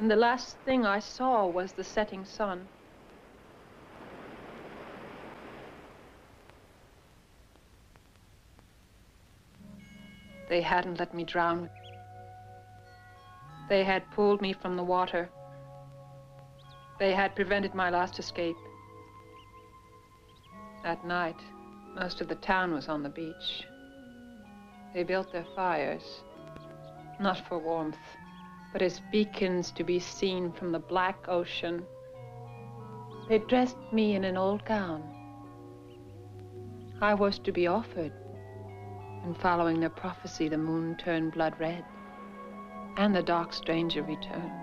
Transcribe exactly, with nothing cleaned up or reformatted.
And the last thing I saw was the setting sun. They hadn't let me drown. They had pulled me from the water. They had prevented my last escape. That night, most of the town was on the beach. They built their fires, not for warmth, but as beacons to be seen from the black ocean. They dressed me in an old gown. I was to be offered, and following their prophecy, the moon turned blood red, and the dark stranger returned.